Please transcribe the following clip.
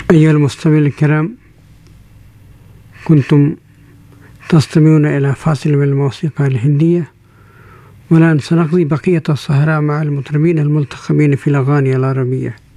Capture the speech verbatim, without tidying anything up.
أيها المستمعين الكرام، كنتم تستمعون إلى فاصل من الموسيقى الهندية، والآن سنقضي بقية السهرة مع المطربين الملتقبين في الأغاني العربية.